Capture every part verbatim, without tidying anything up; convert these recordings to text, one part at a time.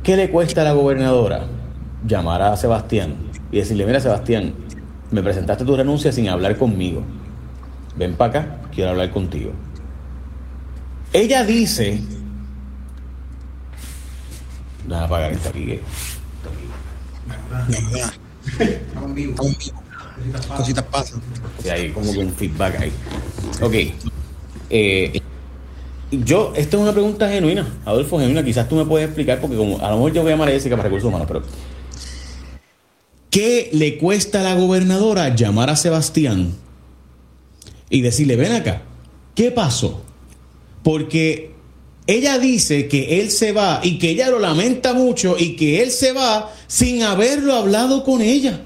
¿Qué le cuesta a la gobernadora llamar a Sebastián y decirle, mira Sebastián, me presentaste tu renuncia sin hablar conmigo, ven para acá, quiero hablar contigo? Ella dice, déjame apagar esto aquí, que Estamos vivos. Estamos vivos. Cositas pasan. y hay como que un feedback ahí. Ok, eh, yo, esta es una pregunta genuina, Adolfo, genuina, quizás tú me puedes explicar, porque como a lo mejor yo voy a llamar a Jessica para recursos humanos, pero ¿qué le cuesta a la gobernadora llamar a Sebastián y decirle, ven acá, ¿qué pasó? Porque ella dice que él se va y que ella lo lamenta mucho y que él se va sin haberlo hablado con ella.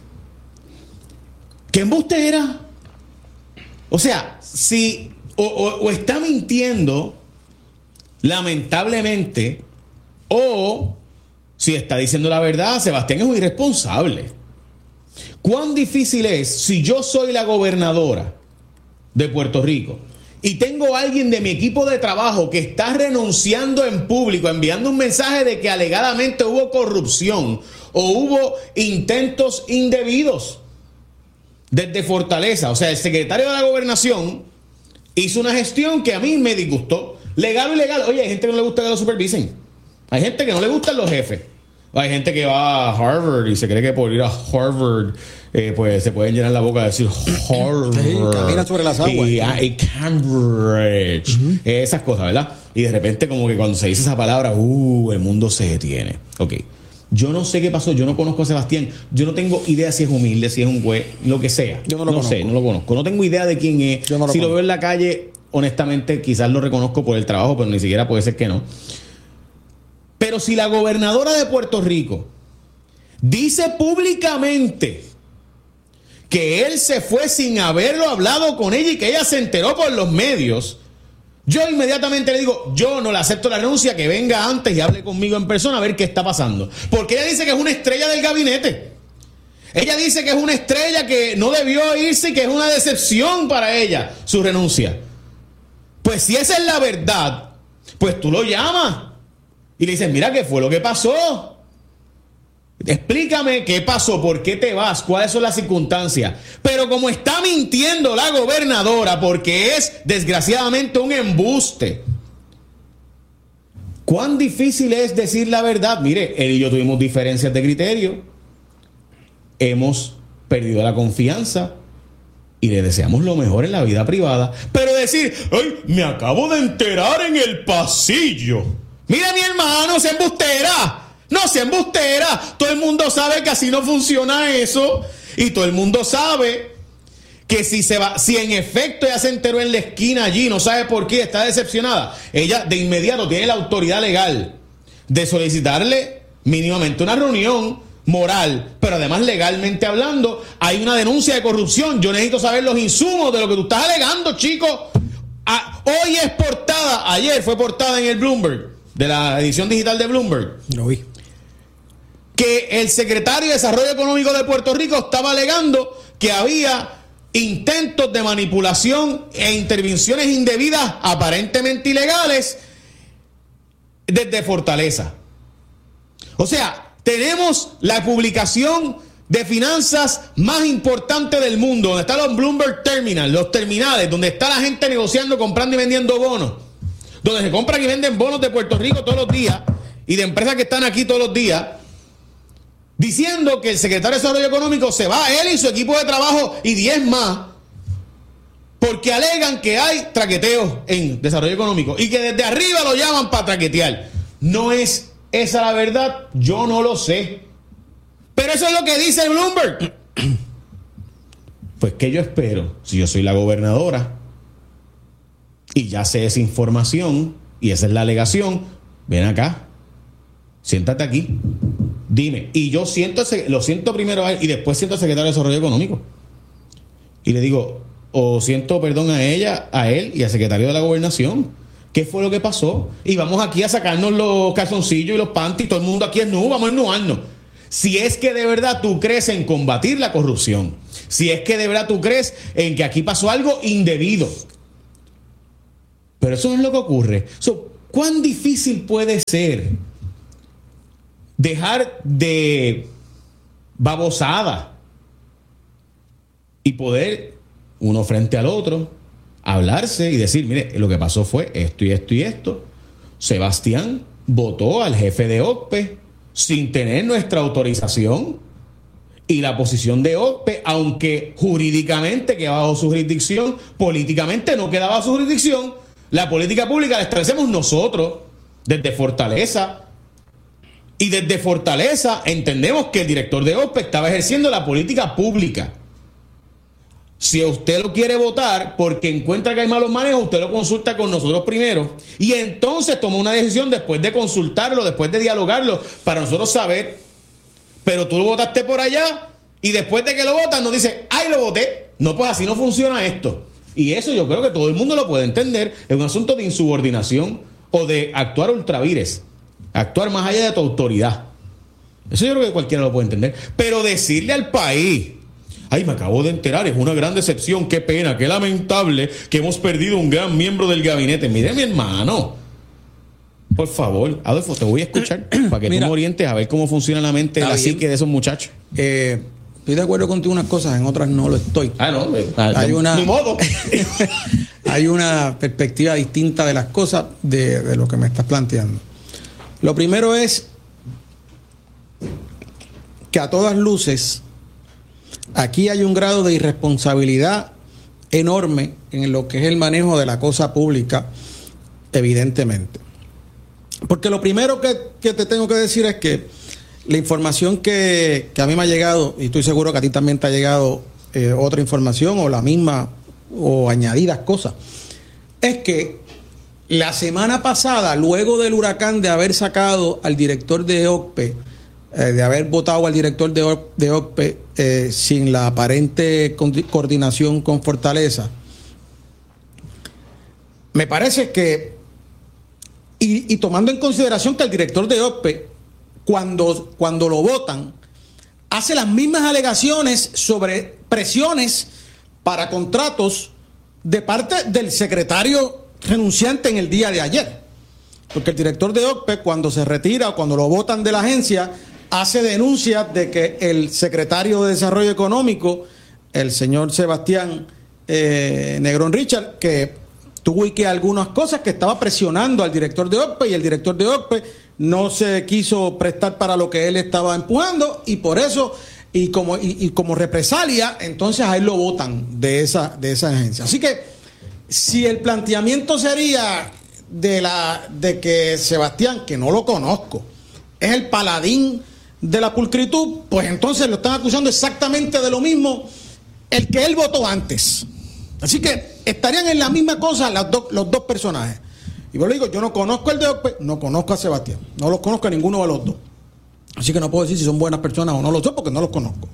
¿Qué embustera? O sea, si o, o, o está mintiendo, lamentablemente, o si está diciendo la verdad, Sebastián es un irresponsable. ¿Cuán difícil es si yo soy la gobernadora de Puerto Rico y tengo a alguien de mi equipo de trabajo que está renunciando en público, enviando un mensaje de que alegadamente hubo corrupción o hubo intentos indebidos desde Fortaleza? O sea, el secretario de la Gobernación hizo una gestión que a mí me disgustó. Legal o ilegal. Oye, hay gente que no le gusta que lo supervisen. Hay gente que no le gustan los jefes. Hay gente que va a Harvard y se cree que por ir a Harvard eh, pues se pueden llenar la boca de decir Harvard. Sí, camina sobre las aguas. Y, y Cambridge. Uh-huh. Esas cosas, ¿verdad? Y de repente como que cuando se dice esa palabra, uh, el mundo se detiene. Ok. Yo no sé qué pasó, yo no conozco a Sebastián, yo no tengo idea si es humilde, si es un güey, lo que sea. Yo no lo no conozco. sé, no lo conozco. No tengo idea de quién es. Yo no lo si conozco. lo veo en la calle, honestamente, quizás lo reconozco por el trabajo, pero ni siquiera puede ser que no. Pero si la gobernadora de Puerto Rico dice públicamente que él se fue sin haberlo hablado con ella y que ella se enteró por los medios, yo inmediatamente le digo, yo no le acepto la renuncia, que venga antes y hable conmigo en persona a ver qué está pasando. Porque ella dice que es una estrella del gabinete. Ella dice que es una estrella que no debió irse y que es una decepción para ella su renuncia. Pues si esa es la verdad, pues tú lo llamas y le dices, mira, ¿qué fue lo que pasó? Explícame qué pasó, por qué te vas, cuáles son las circunstancias. Pero como está mintiendo la gobernadora, porque es desgraciadamente un embuste, ¿cuán difícil es decir la verdad? Mire, él y yo tuvimos diferencias de criterio, hemos perdido la confianza y le deseamos lo mejor en la vida privada. Pero decir, ay, me acabo de enterar en el pasillo. Mira, mi hermano, se embustera. No se embustera. Todo el mundo sabe que así no funciona eso. Y todo el mundo sabe que si se va, si en efecto ella se enteró en la esquina allí, no sabe por qué, está decepcionada, ella de inmediato tiene la autoridad legal de solicitarle mínimamente una reunión moral, pero además legalmente hablando, hay una denuncia de corrupción. Yo necesito saber los insumos de lo que tú estás alegando, chico. Ah, hoy es portada, ayer fue portada en el Bloomberg, de la edición digital de Bloomberg. Lo vi. Que el secretario de Desarrollo Económico de Puerto Rico estaba alegando que había intentos de manipulación e intervenciones indebidas, aparentemente ilegales, desde Fortaleza. O sea, tenemos la publicación de finanzas más importante del mundo, donde están los Bloomberg Terminal, los terminales, donde está la gente negociando, comprando y vendiendo bonos, donde se compran y venden bonos de Puerto Rico todos los días y de empresas que están aquí todos los días, diciendo que el secretario de Desarrollo Económico se va, él y su equipo de trabajo y diez más, porque alegan que hay traqueteos en desarrollo económico y que desde arriba lo llaman para traquetear. ¿No es esa la verdad? Yo no lo sé. Pero eso es lo que dice Bloomberg. Pues, ¿qué yo espero? Si yo soy la gobernadora y ya sé esa información y esa es la alegación, ven acá, siéntate aquí, dime. Y yo siento ese, lo siento primero a él y después siento al secretario de Desarrollo Económico. Y le digo, o siento perdón a ella, a él y al secretario de la Gobernación. ¿Qué fue lo que pasó? Y vamos aquí a sacarnos los calzoncillos y los panties, todo el mundo aquí es nudo, vamos a ennuarnos. Si es que de verdad tú crees en combatir la corrupción, si es que de verdad tú crees en que aquí pasó algo indebido. Pero eso no es lo que ocurre. So, ¿cuán difícil puede ser dejar de babosada y poder uno frente al otro hablarse y decir, mire, lo que pasó fue esto y esto y esto. Sebastián votó al jefe de O C P E sin tener nuestra autorización, y la posición de O C P E, aunque jurídicamente queda bajo su jurisdicción, políticamente no queda bajo su jurisdicción. La política pública la establecemos nosotros desde Fortaleza, y desde Fortaleza entendemos que el director de O C P E estaba ejerciendo la política pública. Si usted lo quiere votar porque encuentra que hay malos manejos, usted lo consulta con nosotros primero y entonces toma una decisión después de consultarlo, después de dialogarlo, para nosotros saber. Pero tú lo votaste por allá y después de que lo votas nos dice, ¡ay, lo voté! No, pues así no funciona esto. Y eso yo creo que todo el mundo lo puede entender. Es un asunto de insubordinación o de actuar ultravires, actuar más allá de tu autoridad. Eso yo creo que cualquiera lo puede entender. Pero decirle al país, ay, me acabo de enterar, es una gran decepción, qué pena, qué lamentable que hemos perdido un gran miembro del gabinete. Mire, mi hermano, por favor, Adolfo, te voy a escuchar para que Mira, tú me orientes a ver cómo funciona la mente, la psique de esos muchachos. Eh, estoy de acuerdo contigo en unas cosas, en otras no lo estoy. Ah, no, hay no, una, ni modo. Hay una perspectiva distinta de las cosas de, de lo que me estás planteando. Lo primero es que a todas luces aquí hay un grado de irresponsabilidad enorme en lo que es el manejo de la cosa pública, evidentemente. Porque lo primero que, que te tengo que decir es que la información que, que a mí me ha llegado, y estoy seguro que a ti también te ha llegado eh, otra información o la misma o añadidas cosas, es que la semana pasada, luego del huracán de haber sacado al director de O C P E, eh, de haber votado al director de, o, de O C P E eh, sin la aparente coordinación con Fortaleza, me parece que Y, y tomando en consideración que el director de O C P E, cuando, cuando lo votan, hace las mismas alegaciones sobre presiones para contratos de parte del secretario renunciante en el día de ayer. Porque el director de O C P E, cuando se retira o cuando lo votan de la agencia, hace denuncias de que el secretario de Desarrollo Económico, el señor Sebastián eh, Negrón Richard, que tuvo y que algunas cosas que estaba presionando al director de O C P E, y el director de O C P E no se quiso prestar para lo que él estaba empujando, y por eso, y como, y, y como represalia, entonces a él lo votan de esa, de esa agencia. Así que si el planteamiento sería de, la, de que Sebastián, que no lo conozco, es el paladín de la pulcritud, pues entonces lo están acusando exactamente de lo mismo el que él votó antes. Así que estarían en la misma cosa las do, los dos personajes. Y yo le digo, yo no conozco el de O C P E, no conozco a Sebastián, no los conozco a ninguno de los dos. Así que no puedo decir si son buenas personas o no lo son, porque no los conozco.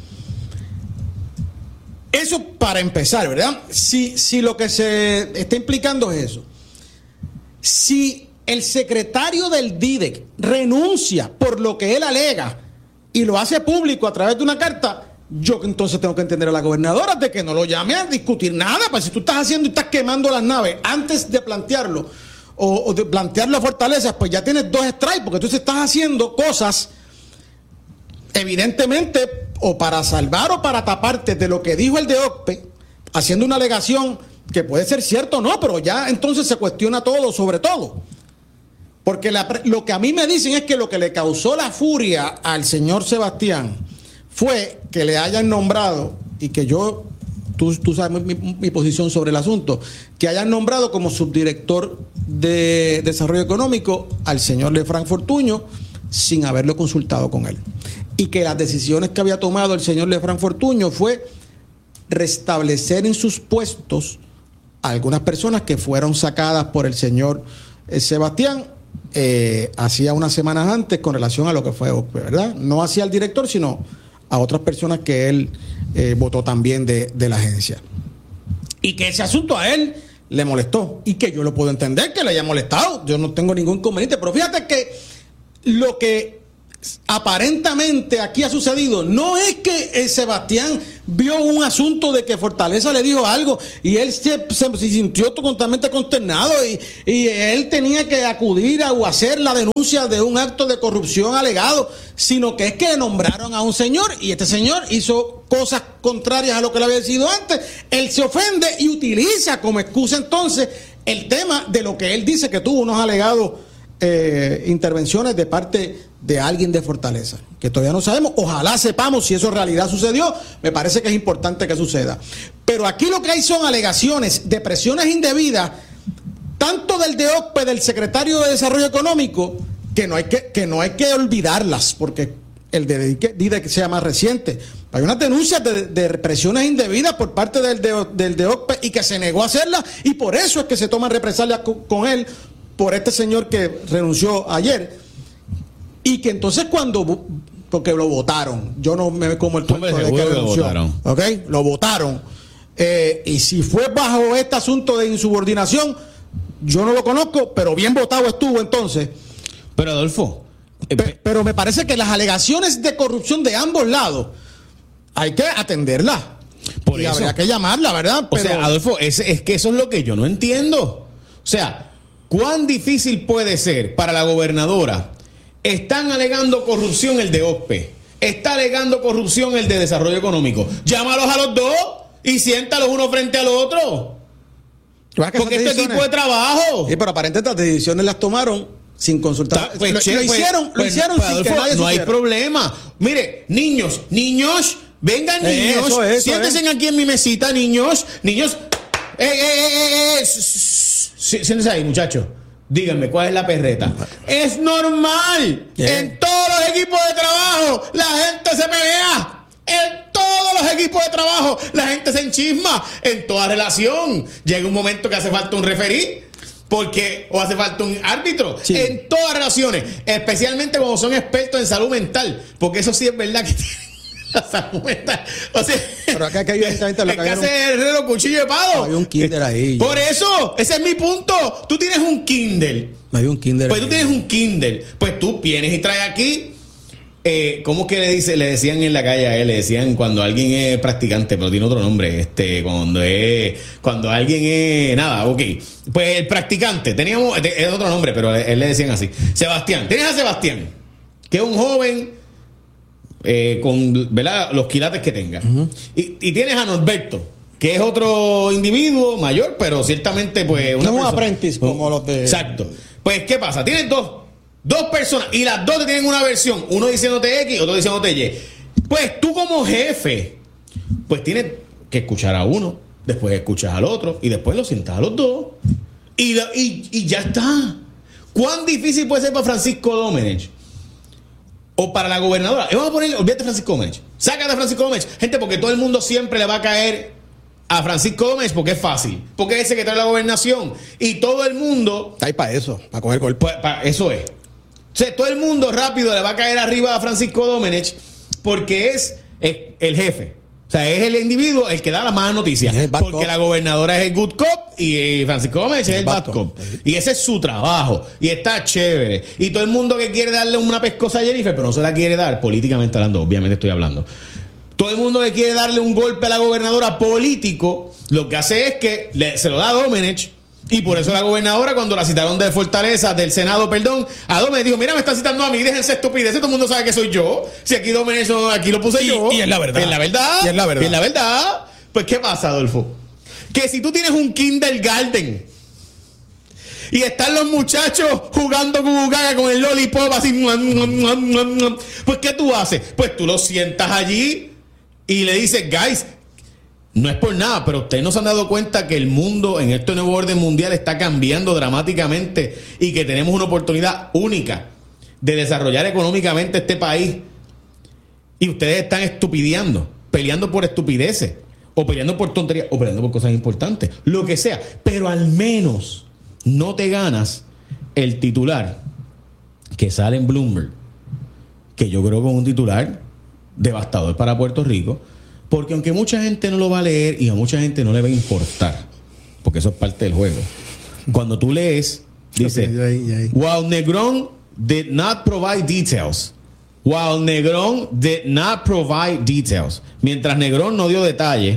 Eso para empezar, ¿verdad? Si, si lo que se está implicando es eso. Si el secretario del D I D E C renuncia por lo que él alega y lo hace público a través de una carta, yo entonces tengo que entender a la gobernadora de que no lo llame a discutir nada. Pues si tú estás haciendo y estás quemando las naves antes de plantearlo o, o de plantearlo a Fortaleza, pues ya tienes dos strikes, porque tú estás haciendo cosas evidentemente o para salvar o para taparte de lo que dijo el de O C P E, haciendo una alegación que puede ser cierto o no, pero ya entonces se cuestiona todo sobre todo. Porque la, lo que a mí me dicen es que lo que le causó la furia al señor Sebastián fue que le hayan nombrado, y que yo, tú, tú sabes mi, mi posición sobre el asunto, que hayan nombrado como subdirector de Desarrollo Económico al señor Lefranc Fortuño sin haberlo consultado con él. Y que las decisiones que había tomado el señor Lefranc Fortuño fue restablecer en sus puestos a algunas personas que fueron sacadas por el señor eh, Sebastián eh, hacía unas semanas antes con relación a lo que fue O C P E, ¿verdad? No hacia el director, sino a otras personas que él eh, votó también de, de la agencia. Y que ese asunto a él le molestó. Y que yo lo puedo entender que le haya molestado. Yo no tengo ningún inconveniente. Pero fíjate que lo que aparentemente aquí ha sucedido, no es que el Sebastián vio un asunto de que Fortaleza le dijo algo y él se, se, se sintió totalmente consternado y, y él tenía que acudir a o hacer la denuncia de un acto de corrupción alegado, sino que es que nombraron a un señor y este señor hizo cosas contrarias a lo que le había decidido antes. Él se ofende y utiliza como excusa entonces el tema de lo que él dice que tuvo unos alegados eh, intervenciones de parte de alguien de Fortaleza, que todavía no sabemos. Ojalá sepamos si eso en realidad sucedió. Me parece que es importante que suceda. Pero aquí lo que hay son alegaciones de presiones indebidas, tanto del D O C P E, del secretario de Desarrollo Económico, que no hay que, que, no hay que olvidarlas, porque el de D I D sea más reciente. Hay unas denuncias de, de presiones indebidas por parte del, de, del D O C P E y que se negó a hacerlas, y por eso es que se toman represalias con, con él, por este señor que renunció ayer. Y que entonces cuando, porque lo votaron, yo no me como el cuento de que renunció, lo votaron, ¿ok? Lo votaron. Eh, y si fue bajo este asunto de insubordinación, yo no lo conozco, pero bien votado estuvo entonces. Pero Adolfo, eh, Pe, pero me parece que las alegaciones de corrupción de ambos lados hay que atenderlas. Por y eso habría que llamarla, ¿verdad? Pero, o sea, Adolfo, es, es que eso es lo que yo no entiendo. O sea, ¿cuán difícil puede ser para la gobernadora? Están alegando corrupción el de O C P E, está alegando corrupción el de Desarrollo Económico. Llámalos a los dos y siéntalos uno frente al otro. Porque este equipo de trabajo. Sí, pero aparentemente las decisiones las tomaron sin consultar. Ta, pues, lo, che, lo hicieron, pues, lo hicieron pues, sin Adolfo, que nadie no supiera. hay problema. Mire, niños, niños, vengan niños, eso, eso, siéntense eh. aquí en mi mesita, niños, niños. Eh, eh, eh, eh, siéntense ahí, muchachos. Díganme, ¿cuál es la perreta? Es normal. Yeah. En todos los equipos de trabajo la gente se pelea. En todos los equipos de trabajo la gente se enchisma. En toda relación. Llega un momento que hace falta un referí. Porque, o hace falta un árbitro. Sí. En todas relaciones. Especialmente cuando son expertos en salud mental. Porque eso sí es verdad que tienen la salud mental. O sea, pero acá que hay un lo que hace el herrero cuchillo de palo. Hay un Kindle ahí. Por ya. Eso, ese es mi punto. Tú tienes un Kindle. Hay un Kindle. Pues ahí. tú tienes un Kindle. Pues tú vienes y traes aquí. Eh, ¿Cómo que le dice? Le decían en la calle a él, le decían cuando alguien es practicante, pero tiene otro nombre, este, cuando es, cuando alguien es, nada, ok. Pues el practicante, teníamos, es otro nombre, pero él le decían así. Sebastián, tienes a Sebastián, que es un joven, eh, con, ¿verdad? Los quilates que tenga. Uh-huh. Y, y tienes a Norberto, que es otro individuo mayor, pero ciertamente, pues, una no persona, un aprendiz como los de. Exacto. Pues, ¿qué pasa? Tienes dos. Dos personas, y las dos te tienen una versión, uno diciéndote X, otro diciéndote Y. Pues tú como jefe, pues tienes que escuchar a uno, después escuchas al otro, y después lo sientas a los dos, y, y, y ya está. ¿Cuán difícil puede ser para Francisco Domenech? O para la gobernadora. Y vamos a poner, olvídate Francisco Domenech. Sácate a Francisco Domenech. Gente, porque todo el mundo siempre le va a caer a Francisco Domenech porque es fácil, porque es el secretario de la gobernación, y todo el mundo está ahí para eso, para coger golpe. Pues, para, eso es. O sea, todo el mundo rápido le va a caer arriba a Francisco Domenech porque es, es el jefe. O sea, es el individuo el que da la mala noticia. Porque cop. La gobernadora es el good cop y Francisco Domenech es el bad cop. Y ese es su trabajo. Y está chévere. Y todo el mundo que quiere darle una pescosa a Jennifer, pero no se la quiere dar, políticamente hablando, obviamente estoy hablando. Todo el mundo que quiere darle un golpe a la gobernadora político, lo que hace es que le, se lo da a Domenech. Y por eso la gobernadora, cuando la citaron de Fortaleza, del Senado, perdón, a Domenech dijo, mira, me están citando a mí, déjense estupideces, todo el mundo sabe que soy yo. Si aquí Domenech, aquí lo puse y, yo. Y es la verdad. Y es la verdad. Y es la verdad. Y es la verdad. Pues, ¿qué pasa, Adolfo? Que si tú tienes un kindergarten y están los muchachos jugando cubucaga con el lollipop así, pues, ¿qué tú haces? Pues tú los sientas allí y le dices, guys, no es por nada, pero ustedes no se han dado cuenta que el mundo en este nuevo orden mundial está cambiando dramáticamente y que tenemos una oportunidad única de desarrollar económicamente este país. Y ustedes están estupideando, peleando por estupideces, o peleando por tonterías, o peleando por cosas importantes, lo que sea. Pero al menos no te ganas el titular que sale en Bloomberg, que yo creo que es un titular devastador para Puerto Rico. Porque aunque mucha gente no lo va a leer y a mucha gente no le va a importar, porque eso es parte del juego. Cuando tú lees, dice, okay, ahí, ahí. While Negron did not provide details While Negrón did not provide details. Mientras Negrón no dio detalles,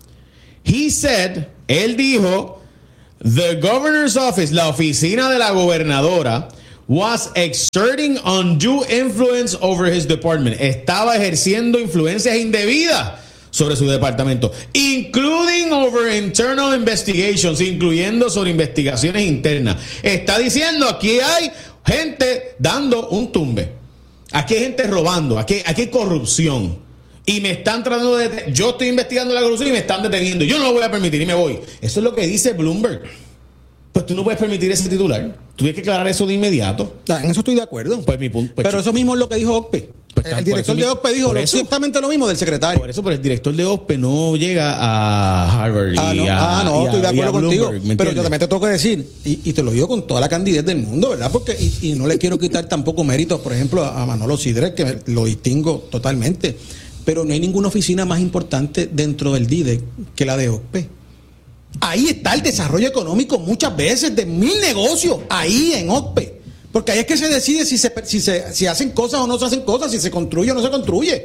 he said, él dijo, the governor's office, la oficina de la gobernadora, was exerting undue influence over his department. Estaba ejerciendo influencias indebidas sobre su departamento, including over internal investigations, incluyendo sobre investigaciones internas. Está diciendo, aquí hay gente dando un tumbe. Aquí hay gente robando. Aquí, aquí hay corrupción. Y me están tratando de... Yo estoy investigando la corrupción y me están deteniendo. Yo no lo voy a permitir y me voy. Eso es lo que dice Bloomberg. Pues tú no puedes permitir ese titular. Tú tienes que aclarar eso de inmediato. En eso estoy de acuerdo. Pues mi punto. Pues pero eso mismo es lo que dijo O C P E. Pues el director de O C P E dijo lo, exactamente lo mismo del secretario. Por eso, pero el director de O C P E no llega a Harvard. Ah, no, y a, ah, no y a, estoy de acuerdo contigo. Bloomberg, pero yo también te tengo que decir, y, y te lo digo con toda la candidez del mundo, ¿verdad? Porque y, y no le quiero quitar tampoco méritos, por ejemplo, a Manolo Sidre, que lo distingo totalmente. Pero no hay ninguna oficina más importante dentro del D I D E C que la de O C P E. Ahí está el desarrollo económico muchas veces de mil negocios, ahí en O C P E. Porque ahí es que se decide si se, si se si hacen cosas o no se hacen cosas, si se construye o no se construye.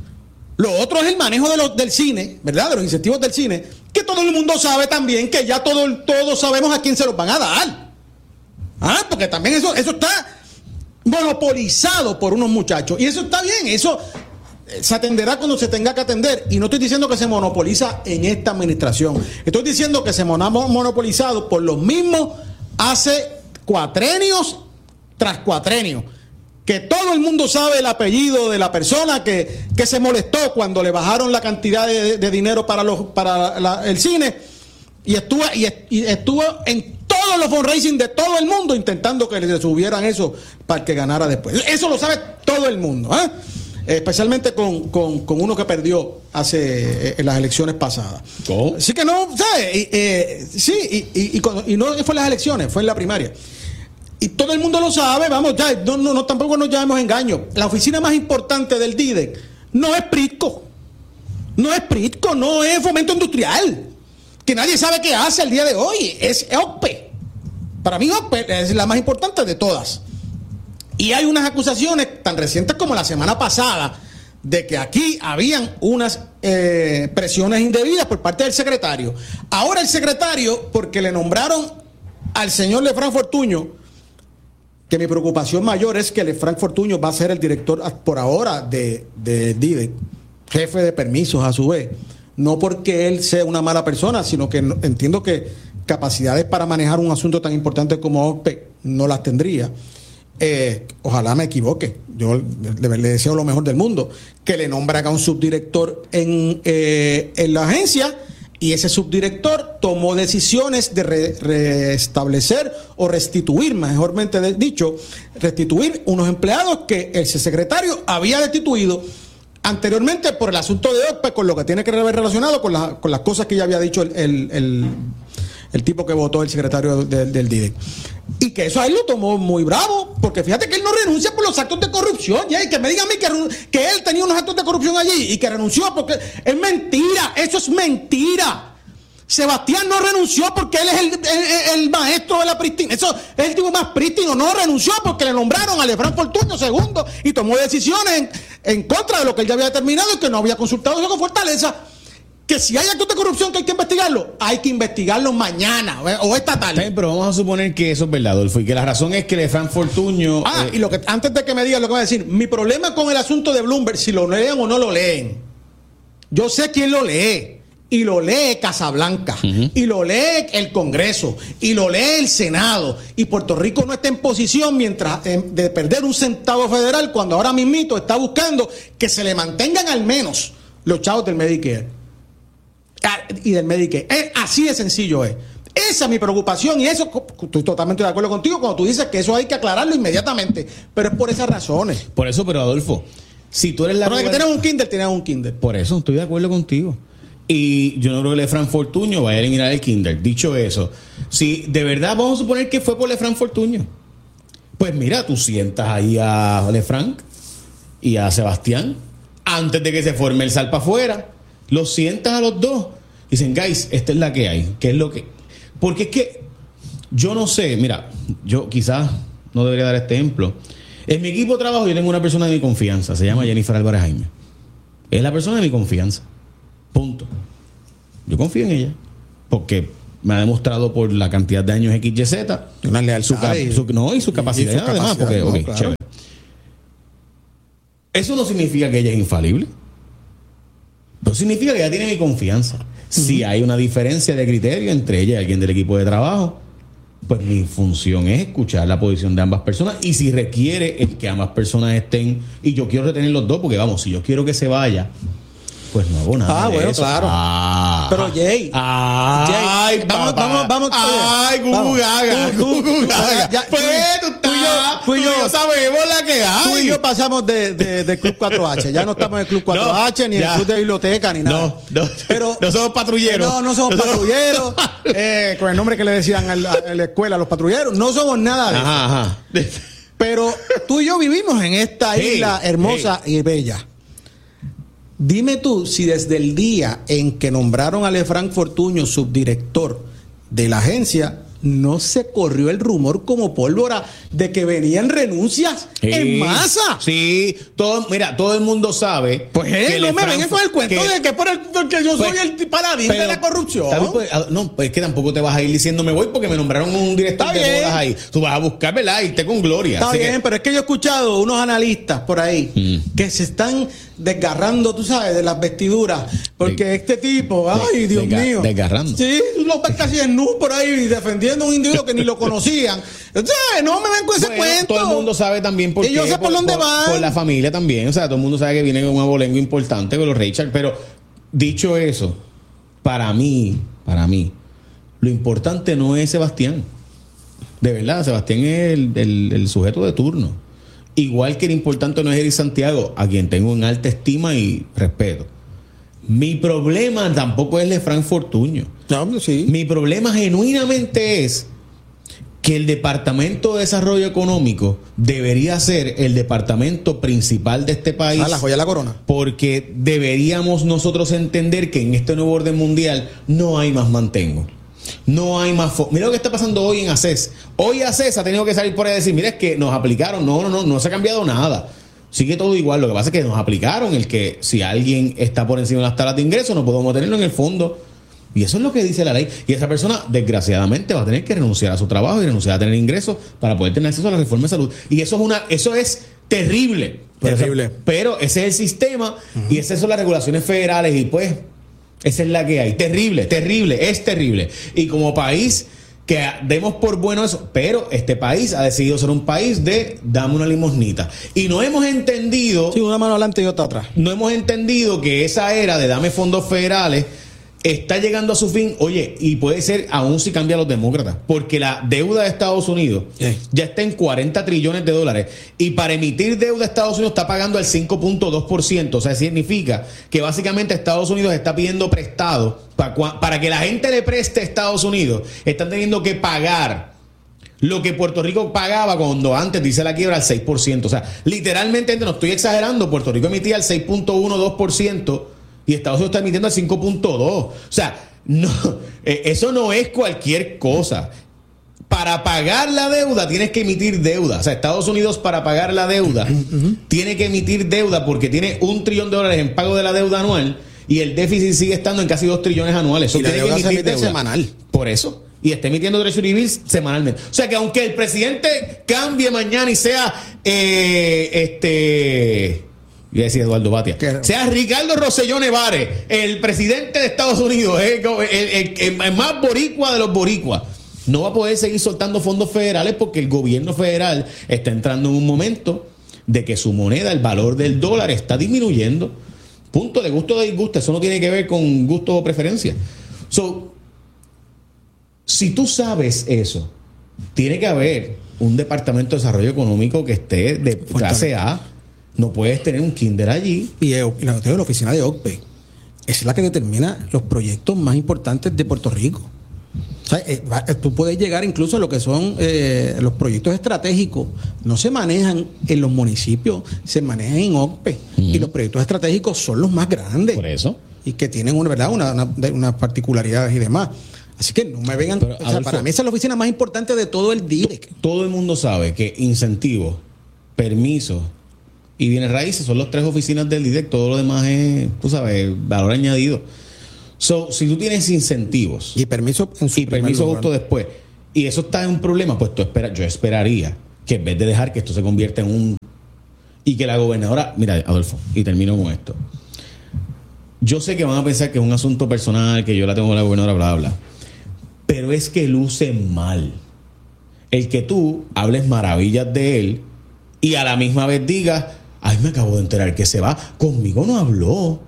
Lo otro es el manejo de los, del cine, ¿verdad? De los incentivos del cine, que todo el mundo sabe también que ya todo, todos sabemos a quién se los van a dar. Ah, porque también eso, eso está monopolizado por unos muchachos. Y eso está bien, eso se atenderá cuando se tenga que atender. Y no estoy diciendo que se monopoliza en esta administración. Estoy diciendo que se ha monopolizado por los mismos hace cuatrenios tras cuatrenios. Que todo el mundo sabe el apellido de la persona que, que se molestó cuando le bajaron la cantidad de, de dinero para, los, para la, el cine. Y estuvo, y, y estuvo en todos los fundraising de todo el mundo intentando que le subieran eso para que ganara después. Eso lo sabe todo el mundo, ¿eh? Especialmente con, con, con uno que perdió hace eh, en las elecciones pasadas. ¿Cómo? Así que no, ¿sabes? Y, eh, sí, y, y, y, y no fue en las elecciones, fue en la primaria. Y todo el mundo lo sabe, vamos, ya, no, no, no tampoco nos llamemos engaño. La oficina más importante del D I D E C no es Prisco, no es Prisco, no es Fomento Industrial, que nadie sabe qué hace el día de hoy, es O C P E. Para mí O C P E es la más importante de todas. Y hay unas acusaciones tan recientes como la semana pasada de que aquí habían unas eh, presiones indebidas por parte del secretario. Ahora el secretario, porque le nombraron al señor Lefranc Fortuño, que mi preocupación mayor es que Lefranc Fortuño va a ser el director por ahora de, de D I D E C, jefe de permisos a su vez. No porque él sea una mala persona, sino que no, entiendo que capacidades para manejar un asunto tan importante como O C P E no las tendría. Eh, ojalá me equivoque, yo le, le deseo lo mejor del mundo, que le nombra a un subdirector en, eh, en la agencia, y ese subdirector tomó decisiones de re, restablecer o restituir, mejormente dicho, restituir unos empleados que ese secretario había destituido anteriormente por el asunto de O C P E, con lo que tiene que ver relacionado con, la, con las cosas que ya había dicho el, el, el, el tipo que votó el secretario del, del D I D E C. Y que eso a él lo tomó muy bravo, porque fíjate que él no renuncia por los actos de corrupción, ya, y que me diga a mí que, que él tenía unos actos de corrupción allí y que renunció porque es mentira, eso es mentira. Sebastián no renunció porque él es el, el, el maestro de la pristina, eso es el tipo más prístino, no renunció porque le nombraron a Lefranc Fortuño segundo y tomó decisiones en, en contra de lo que él ya había determinado y que no había consultado eso con Fortaleza. Que si hay actos de corrupción que hay que investigarlo, hay que investigarlo mañana o esta tarde. Sí, pero vamos a suponer que eso es verdad, Adolfo, y que la razón es que Lefranc Fortuño... Ah, eh, y lo que antes de que me digas lo que voy a decir, mi problema con el asunto de Bloomberg, si lo leen o no lo leen, yo sé quién lo lee, y lo lee Casablanca, uh-huh. y lo lee el Congreso, y lo lee el Senado, y Puerto Rico no está en posición mientras eh, de perder un centavo federal, cuando ahora mismito está buscando que se le mantengan al menos los chavos del Medicare y del Medicaid. Es, así de sencillo es. Esa es mi preocupación, y eso estoy totalmente de acuerdo contigo cuando tú dices que eso hay que aclararlo inmediatamente, pero es por esas razones. Por eso, pero Adolfo, si tú eres la... Pero de que tienes un Kindle, tienes un Kindle. Por eso estoy de acuerdo contigo. Y yo no creo que Lefranc Fortuño vaya a eliminar el Kindle. Dicho eso, si de verdad vamos a suponer que fue por Lefranc Fortuño, pues mira, tú sientas ahí a Lefranc y a Sebastián antes de que se forme el salpa afuera. Los sientas a los dos. Dicen, guys, esta es la que hay. ¿Qué es lo que...? Porque es que yo no sé, mira, yo quizás no debería dar este ejemplo. En mi equipo de trabajo yo tengo una persona de mi confianza, se llama Jennifer Álvarez Jaime. Es la persona de mi confianza. Punto. Yo confío en ella. Porque me ha demostrado por la cantidad de años X Y Z una lealtad su, cap- y, su, no, y su capacidad, y su además. capacidad, Porque, no, okay, claro. chévere. Eso no significa que ella es infalible. No significa que ella tiene mi confianza. Uh-huh. Si hay una diferencia de criterio entre ella y alguien del equipo de trabajo, pues mi función es escuchar la posición de ambas personas. Y si requiere el que ambas personas estén, y yo quiero retener los dos, porque vamos, si yo quiero que se vaya, pues no hago nada. Ah, de bueno, eso. claro. Ah, Pero Jay, ay, Jay, vamos, papá. vamos, vamos. Ay, vamos. Gugu Gaga, Tú- tú- Gugu tú- Gaga. ya- Pues tú- tú tú y yo- estás, tú y yo- tú y yo sabemos la que hay. Tú y yo pasamos de, de, de Club cuatro H. Ya no estamos en el Club cuatro H, No, ni en ya. el Club de Biblioteca, ni nada. No, no, Pero, no somos patrulleros. No, no somos No somos- patrulleros. eh, con el nombre que le decían al- a, a la escuela, a los patrulleros. No somos nada de eso. Ajá, ajá. Pero tú y yo vivimos en esta Hey, isla hermosa y bella. Dime tú si desde el día en que nombraron a Lefranc Fortuño subdirector de la agencia, no se corrió el rumor como pólvora de que venían renuncias Sí, en masa. Sí, todo, mira, todo el mundo sabe. Pues eh, que no me Lefranc- vengan con el cuento que- de que por el, porque yo Pues, soy el paladín de pero, la corrupción. está bien, pues, ah, no, pues es que tampoco te vas a ir diciendo me voy porque me nombraron un director Está de bien. bodas ahí. Tú vas a buscar, ¿verdad? Irte con gloria. Está Así bien, que- pero es que yo he escuchado unos analistas por ahí Mm. que se están desgarrando, tú sabes, de las vestiduras. Porque De- este tipo, ay, Dios desga- mío. desgarrando. Sí, tú lo ves casi en nu por ahí defendiendo a un individuo que ni lo conocían. Entonces, no me ven con ese Bueno, cuento. todo el mundo sabe también por Y qué. yo sé por dónde van. Por la familia también. O sea, todo el mundo sabe que viene con un abolengo importante con los Richard. Pero dicho eso, para mí, para mí, lo importante no es Sebastián. De verdad, Sebastián es el, el- el sujeto de turno. Igual que el importante no es Eric Santiago, a quien tengo en alta estima y respeto. Mi problema tampoco es Lefranc Fortuño. No, sí. Mi problema genuinamente es que el Departamento de Desarrollo Económico debería ser el departamento principal de este país. Ah, la joya de la corona. Porque deberíamos nosotros entender que en este nuevo orden mundial no hay más mantengo. No hay más... Fo- Mira lo que está pasando hoy en ACES. Hoy ACES ha tenido que salir por ahí y decir, mira, es que nos aplicaron. No, no, no, no se ha cambiado nada. Sigue todo igual. Lo que pasa es que nos aplicaron el que si alguien está por encima de las tablas de ingresos no podemos tenerlo en el fondo. Y eso es lo que dice la ley. Y esa persona, desgraciadamente, va a tener que renunciar a su trabajo y renunciar a tener ingresos para poder tener acceso a la reforma de salud. Y eso es una, eso es terrible. Pero, Terrible. pero ese es el sistema uh-huh. y esas son las regulaciones federales. Y pues, esa es la que hay. Terrible, terrible, es terrible. Y como país, que demos por bueno eso, pero este país ha decidido ser un país de dame una limosnita. Y no hemos entendido. Sí, una mano adelante y otra atrás. No hemos entendido que esa era de dame fondos federales está llegando a su fin, oye, y puede ser aún si cambia a los demócratas, porque la deuda de Estados Unidos yeah. ya está en cuarenta trillones de dólares y para emitir deuda Estados Unidos está pagando el cinco punto dos por ciento, o sea, significa que básicamente Estados Unidos está pidiendo prestado para, para que la gente le preste a Estados Unidos, están teniendo que pagar lo que Puerto Rico pagaba cuando antes dice la quiebra al seis por ciento, o sea, literalmente, no estoy exagerando, Puerto Rico emitía el seis punto diecinueve por ciento y Estados Unidos está emitiendo el cinco punto dos. O sea, no, eh, eso no es cualquier cosa. Para pagar la deuda tienes que emitir deuda. O sea, Estados Unidos para pagar la deuda uh-huh. tiene que emitir deuda porque tiene un trillón de dólares en pago de la deuda anual y el déficit sigue estando en casi dos trillones anuales. Y la tiene deuda que se emitir emite deuda. semanal. Por eso. Y está emitiendo Treasury Bills semanalmente. O sea que aunque el presidente cambie mañana y sea eh, este... Voy a decir Eduardo Batia. ¿Qué? Sea Ricardo Rosselló Nevares, el presidente de Estados Unidos, el, el, el, el más boricua de los boricuas, no va a poder seguir soltando fondos federales porque el gobierno federal está entrando en un momento de que su moneda, el valor del dólar, está disminuyendo. Punto. De gusto o de disgusto. Eso no tiene que ver con gusto o preferencia. So, si tú sabes eso, tiene que haber un departamento de desarrollo económico que esté de clase A. No puedes tener un kinder allí. Y la, la oficina de O C P E es la que determina los proyectos más importantes de Puerto Rico. O sea, eh, va, tú puedes llegar incluso a lo que son eh, los proyectos estratégicos. No se manejan en los municipios, se manejan en O C P E. Uh-huh. Y los proyectos estratégicos son los más grandes. Por eso. Y que tienen una, ¿verdad? Una, una, unas particularidades y demás. Así que no me vengan. Pero, o sea, Adolfo, para mí esa es la oficina más importante de todo el D I R E C. Todo el mundo sabe que incentivos permisos y bienes raíces son las tres oficinas del D I D E C, todo lo demás es, tú sabes, valor añadido. So, si tú tienes incentivos y permiso en su y permiso lugar. justo después, y eso está en un problema, pues tú espera, yo esperaría que en vez de dejar que esto se convierta en un... Y que la gobernadora... Mira, Adolfo, y termino con esto. Yo sé que van a pensar que es un asunto personal, que yo la tengo con la gobernadora, bla, bla. Pero es que luce mal el que tú hables maravillas de él y a la misma vez digas, ay, me acabo de enterar que se va, conmigo no habló.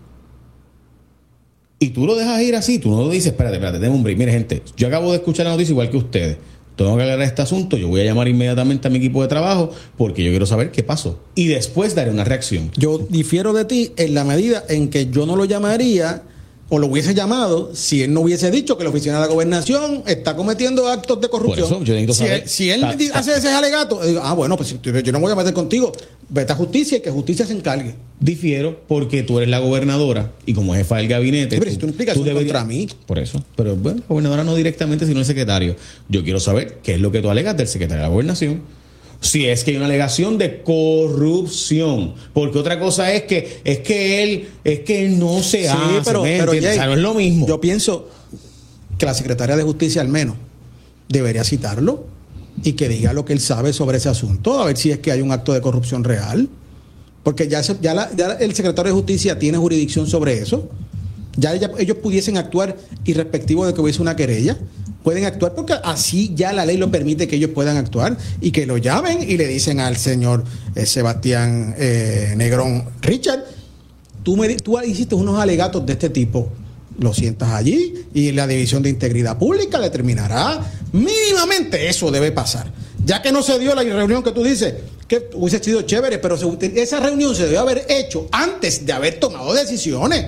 Y tú lo dejas ir así, tú no lo dices, espérate, espérate, tengo un break. Mire, gente, yo acabo de escuchar la noticia igual que ustedes. Tengo que aclarar este asunto, yo voy a llamar inmediatamente a mi equipo de trabajo porque yo quiero saber qué pasó. Y después daré una reacción. Yo difiero de ti en la medida en que yo no lo llamaría o lo hubiese llamado si él no hubiese dicho que la oficina de la gobernación está cometiendo actos de corrupción. Por eso yo necesito si saber. él, si él Ta, ta, hace ese alegato, digo, ah, bueno, pues yo no me voy a meter contigo. Vete a justicia y que justicia se encargue. Difiero porque tú eres la gobernadora y como jefa del gabinete. Sí, pero si tú implicas eso contra mí. Por eso. Pero bueno, la gobernadora no directamente, sino el secretario. Yo quiero saber qué es lo que tú alegas del secretario de la gobernación. Si es que hay una alegación de corrupción, porque otra cosa es que es que él es que él no se Sí, hace, pero, ¿me pero entiendes? Jay, o sea, no es lo mismo. Yo pienso que la secretaria de Justicia al menos debería citarlo y que diga lo que él sabe sobre ese asunto, a ver si es que hay un acto de corrupción real, porque ya, se, ya, la, ya el secretario de Justicia tiene jurisdicción sobre eso. Ya ella, ellos pudiesen actuar irrespectivo de que hubiese una querella. Pueden actuar porque así ya la ley lo permite que ellos puedan actuar y que lo llamen y le dicen al señor eh, Sebastián eh, Negrón, Richard, tú, me, tú hiciste unos alegatos de este tipo, lo sientas allí y la División de Integridad Pública determinará mínimamente eso debe pasar. Ya que no se dio la reunión que tú dices, que hubiese sido chévere, pero se, esa reunión se debe haber hecho antes de haber tomado decisiones.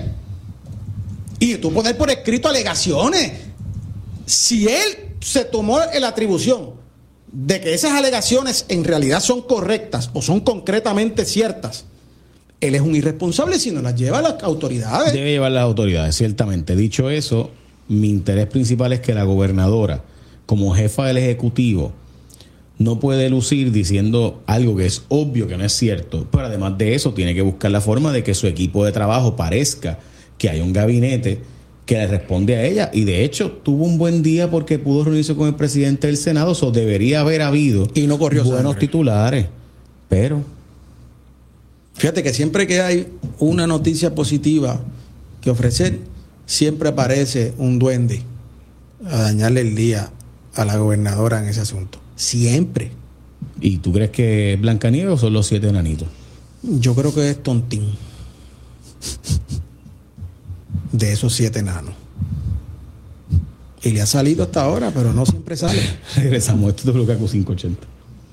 Y tú poner por escrito alegaciones. Si él se tomó la atribución de que esas alegaciones en realidad son correctas o son concretamente ciertas, él es un irresponsable si no las lleva a las autoridades. Debe llevar a las autoridades, ciertamente. Dicho eso, mi interés principal es que la gobernadora, como jefa del Ejecutivo, no puede lucir diciendo algo que es obvio que no es cierto. Pero además de eso, tiene que buscar la forma de que su equipo de trabajo parezca que hay un gabinete que le responde a ella, y de hecho tuvo un buen día porque pudo reunirse con el presidente del Senado, so debería haber habido y no corrió buenos sangre. titulares, pero fíjate que siempre que hay una noticia positiva que ofrecer, siempre aparece un duende a dañarle el día a la gobernadora en ese asunto, siempre. ¿Y tú crees que es Blancanieves o son los siete enanitos? Yo creo que es Tontín de esos siete enanos. Y le ha salido hasta ahora, pero no siempre sale. Regresamos, esto es W K Q quinientos ochenta.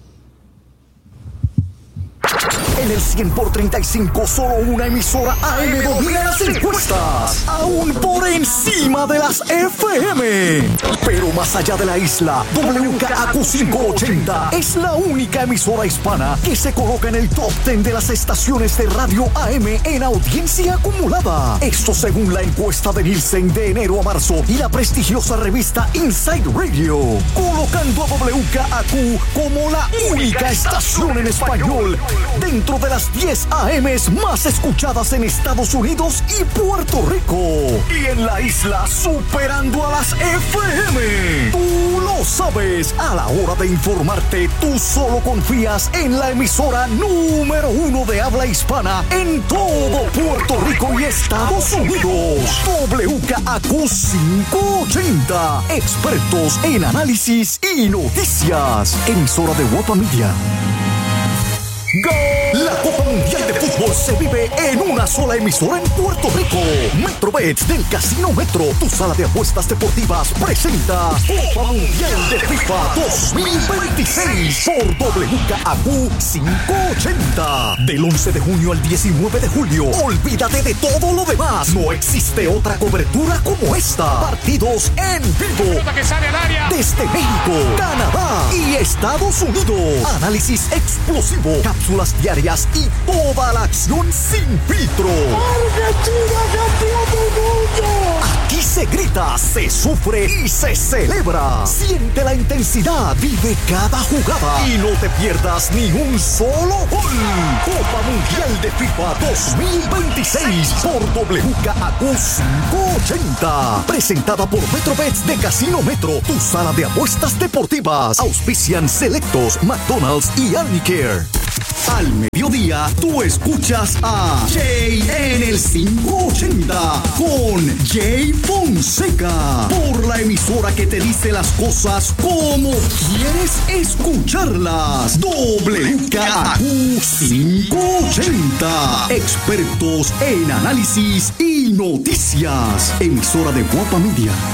En el cien por treinta y cinco, solo una emisora A M domina las encuestas, aún por encima de las F M. Pero más allá de la isla, W K A Q quinientos ochenta es la única emisora hispana que se coloca en el top diez de las estaciones de radio A M en audiencia acumulada. Esto según la encuesta de Nielsen de enero a marzo y la prestigiosa revista Inside Radio, colocando a W K A Q como la única estación en español dentro de las diez A Ms más escuchadas en Estados Unidos y Puerto Rico. Y en la isla superando a las F M. Tú lo sabes, a la hora de informarte, tú solo confías en la emisora número uno de habla hispana en todo Puerto Rico y Estados Unidos. W K A Q quinientos ochenta. Expertos en análisis y noticias. Emisora de Guapa Media. ¡Gol! La Copa Mundial de Fútbol se vive en una sola emisora en Puerto Rico. MetroBet del Casino Metro, tu sala de apuestas deportivas, presenta Copa Mundial de FIFA dos mil veintiséis por W K A Q quinientos ochenta. Del once de junio al diecinueve de julio. Olvídate de todo lo demás. No existe otra cobertura como esta. Partidos en vivo. Desde México, Canadá y Estados Unidos. Análisis explosivo, cápsulas diarias y toda la acción televisión sin filtro. ¡Argentina campeón del mundo! Aquí se grita, se sufre y se celebra. Siente la intensidad, vive cada jugada y no te pierdas ni un solo gol. Copa Mundial de FIFA dos mil veintiséis por W K A Q quinientos ochenta. Presentada por Metrobets de Casino Metro, tu sala de apuestas deportivas. Auspician Selectos, McDonald's y Arnicare. Al mediodía, tú escuchas a Jay en el quinientos ochenta con Jay Fonseca. Por la emisora que te dice las cosas como quieres escucharlas. W K A Q quinientos ochenta. Expertos en análisis y noticias. Emisora de Guapa Media.